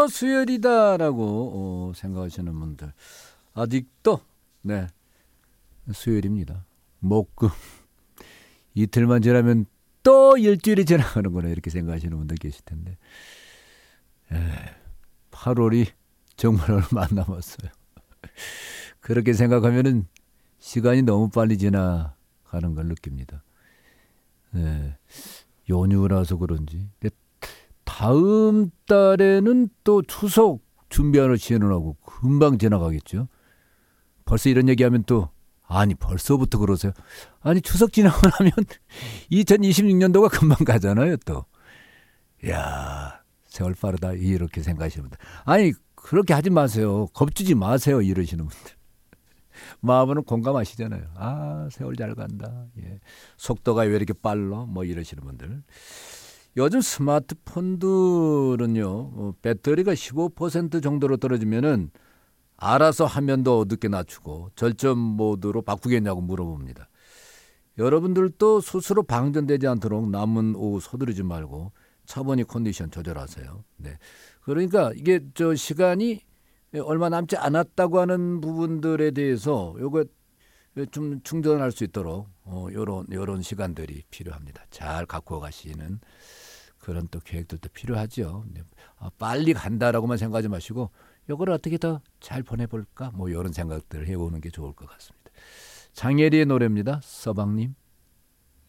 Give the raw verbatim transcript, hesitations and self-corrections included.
벌써 수요일이다라고 어, 생각하시는 분들 아직도 네 수요일입니다. 목금 이틀만 지나면 또 일주일이 지나가는구나 이렇게 생각하시는 분들 계실 텐데 에, 팔월이 정말 얼마 안 남았어요. 그렇게 생각하면은 시간이 너무 빨리 지나가는 걸 느낍니다. 네, 연휴라서 그런지 다음 달에는 또 추석 준비하는 시즌하고 금방 지나가겠죠. 벌써 이런 얘기하면 또 아니 벌써부터 그러세요. 아니 추석 지나고 나면 이천이십육 년도가 금방 가잖아요 또. 이야 세월 빠르다 이렇게 생각하시는 분들. 아니 그렇게 하지 마세요. 겁주지 마세요 이러시는 분들. 마음은 공감하시잖아요. 아 세월 잘 간다. 예. 속도가 왜 이렇게 빨라 뭐 이러시는 분들. 요즘 스마트폰들은요 어, 배터리가 십오 퍼센트 정도로 떨어지면은 알아서 화면도 늦게 낮추고 절전 모드로 바꾸겠냐고 물어봅니다. 여러분들도 스스로 방전되지 않도록 남은 오후 서두르지 말고 차분히 컨디션 조절하세요. 네. 그러니까 이게 저 시간이 얼마 남지 않았다고 하는 부분들에 대해서 요거 좀 충전할 수 있도록 어, 요런 요런 시간들이 필요합니다. 잘 갖고 가시는 그런 또 계획들도 필요하죠. 네. 아, 빨리 간다라고만 생각하지 마시고 요걸 어떻게 더 잘 보내볼까 뭐 이런 생각들을 해보는 게 좋을 것 같습니다. 장예리의 노래입니다. 서방님.